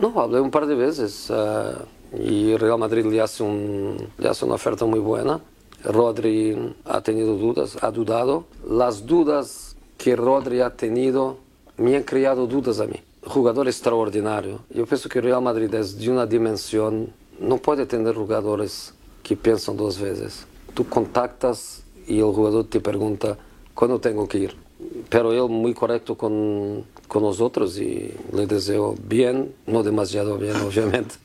No, hablé un par de veces y Real Madrid le hace una oferta muy buena. Rodri ha tenido dudas, ha dudado. Las dudas que Rodri ha tenido me han creado dudas a mí. Jugador extraordinario. Yo pienso que Real Madrid es de una dimensión, no puede tener jugadores que piensan dos veces. Tú contactas y el jugador te pregunta cuándo tengo que ir. Pero él muy correcto con nosotros y le deseo bien, no demasiado bien, obviamente.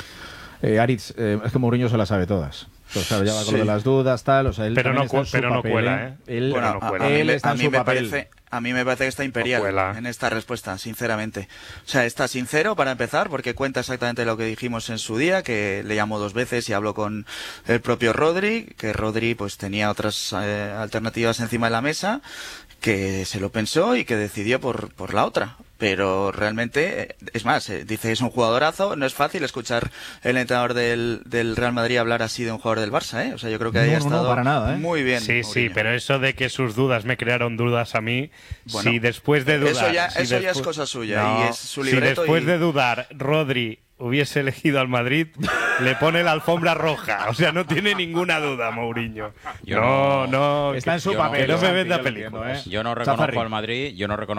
Aritz, es que Mourinho se las sabe todas. Pues claro, ya va con lo de las dudas, tal, o sea, él pero no, está en su pero no papel, cuela, ¿eh? Bueno, él está en su papel. A mí me parece que está imperial en esta respuesta, sinceramente. O sea, está sincero para empezar, porque cuenta exactamente lo que dijimos en su día, que le llamó 2 veces y habló con el propio Rodri, que Rodri pues tenía otras alternativas encima de la mesa, que se lo pensó y que decidió por la otra. Pero realmente, es más, dice que es un jugadorazo. No es fácil escuchar el entrenador del Real Madrid hablar así de un jugador del Barça, ¿eh? O sea, yo creo que haya estado para nada, ¿eh? muy bien. Sí, Mourinho. sí, pero eso de que sus dudas me crearon dudas a mí, Bueno, si después de dudar... Eso ya es cosa suya, No, y es su libreto. Si después de dudar Rodri hubiese elegido al Madrid, le pone la alfombra roja. O sea, no tiene ninguna duda, Mourinho. No, está en su papel. Que no me venda películas. Yo no reconozco al Madrid,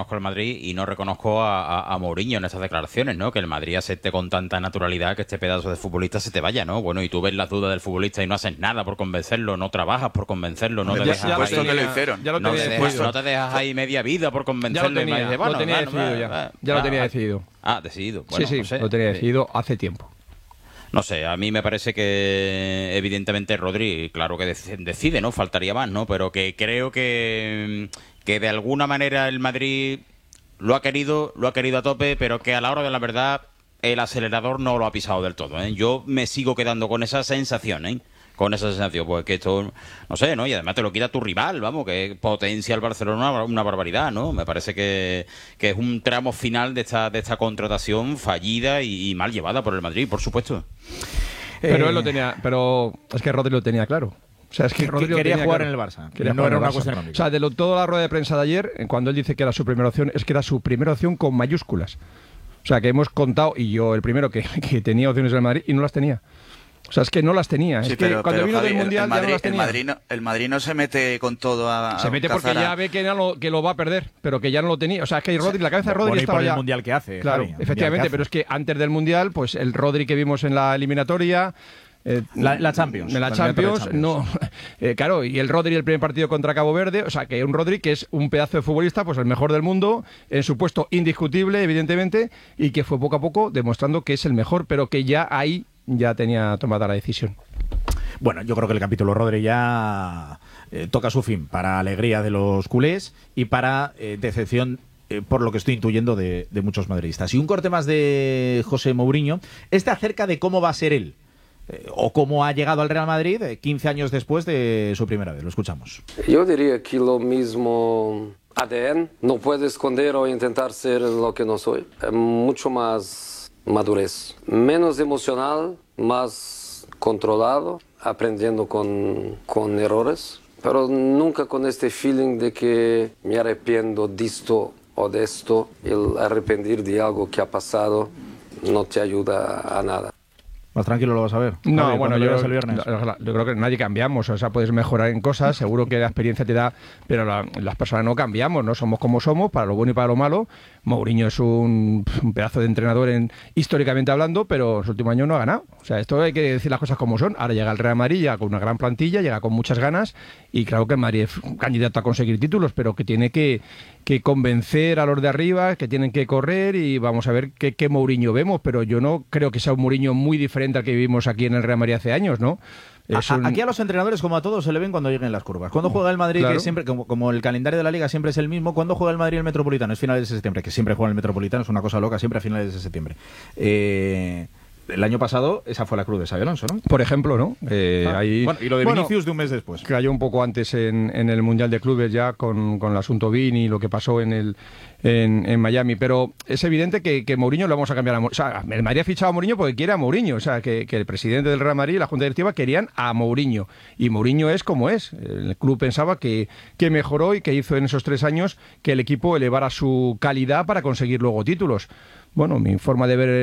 y no reconozco a Mourinho en esas declaraciones, ¿no? Que el Madrid acepte con tanta naturalidad que este pedazo de futbolista se te vaya, ¿no? Bueno, y tú ves las dudas del futbolista y no haces nada por convencerlo, no trabajas por convencerlo, no te dejas ahí. Que lo hicieron. No te dejas ahí media vida por convencerlo. Lo tenía decidido ya. Ya lo tenía decidido. Ah, decidido. Bueno, sí, no sé. lo tenía decidido hace tiempo. No sé, a mí me parece que evidentemente Rodri, claro que decide, ¿no? Faltaría más, ¿no? Pero que creo que de alguna manera el Madrid lo ha querido a tope, pero que a la hora de la verdad el acelerador no lo ha pisado del todo, ¿eh? Yo me sigo quedando con esa sensación, ¿eh? Con esa sensación, pues que esto, no sé, ¿no? Y además te lo quita tu rival, vamos, que potencia al Barcelona una barbaridad, ¿no? Me parece que es un tramo final de esta contratación fallida y mal llevada por el Madrid, por supuesto. Pero él lo tenía, pero es que Rodri lo tenía claro. O sea, es que Rodri quería jugar claro. en el Barça. No era una cuestión económica. O sea, toda la rueda de prensa de ayer, cuando él dice que era su primera opción, es que era su primera opción con mayúsculas. O sea, que hemos contado, y yo el primero, que tenía opciones en el Madrid y no las tenía. O sea, es que no las tenía. Sí, es que cuando vino del Mundial ya no las tenía. El Madrid no se mete con todo a se mete porque ya ve que lo va a perder, pero que ya no lo tenía. O sea, es que Rodri, la cabeza de Rodri estaba ya... el Mundial que hace. Claro, Javi, efectivamente, pero es que antes del Mundial, pues el Rodri que vimos en la eliminatoria... La Champions. En la Champions, no. Claro, y el Rodri el primer partido contra Cabo Verde, o sea, que un Rodri que es un pedazo de futbolista, pues el mejor del mundo, en su puesto indiscutible, evidentemente, y que fue poco a poco demostrando que es el mejor, pero que ya ahí ya tenía tomada la decisión. Bueno, yo creo que el capítulo Rodri ya toca su fin, para alegría de los culés y para decepción, por lo que estoy intuyendo, de muchos madridistas. Y un corte más de José Mourinho, acerca de cómo va a ser él, o cómo ha llegado al Real Madrid 15 años después de su primera vez. Lo escuchamos. Yo diría que lo mismo ADN, no puedo esconder o intentar ser lo que no soy. Mucho más madurez, menos emocional, más controlado, aprendiendo con errores, pero nunca con este feeling de que me arrepiento de esto o de esto. El arrepentir de algo que ha pasado no te ayuda a nada. Más tranquilo lo vas a ver. No, Javi, bueno, yo creo que nadie cambiamos. O sea, puedes mejorar en cosas, seguro que la experiencia te da, pero las personas no cambiamos, no somos como somos, para lo bueno y para lo malo. Mourinho es un pedazo de entrenador históricamente hablando, pero en su último año no ha ganado. O sea, esto hay que decir las cosas como son. Ahora llega el Real Madrid, llega con una gran plantilla, llega con muchas ganas, y claro que el Madrid es un candidato a conseguir títulos, pero que tiene que convencer a los de arriba, que tienen que correr, y vamos a ver qué Mourinho vemos, pero yo no creo que sea un Mourinho muy diferente al que vivimos aquí en el Real Madrid hace años, ¿no? Aquí a los entrenadores, como a todos, se le ven cuando lleguen las curvas. Cuando juega el Madrid, claro, que siempre, como el calendario de la Liga siempre es el mismo, cuando juega el Madrid el Metropolitano es finales de septiembre, que siempre juega el Metropolitano, es una cosa loca, siempre a finales de septiembre. El año pasado esa fue la cruz de Xabi Alonso, ¿no? Por ejemplo, ¿no? Y lo de Vinicius de un mes después. Cayó un poco antes en el Mundial de Clubes ya con el asunto Vini y lo que pasó en Miami, pero es evidente que Mourinho lo vamos a cambiar. O sea, el Madrid ha fichado a Mourinho porque quiere a Mourinho, o sea, que el presidente del Real Madrid y la Junta Directiva querían a Mourinho, y Mourinho es como es. El club pensaba que mejoró y que hizo en esos 3 años que el equipo elevara su calidad para conseguir luego títulos. Bueno, mi forma de ver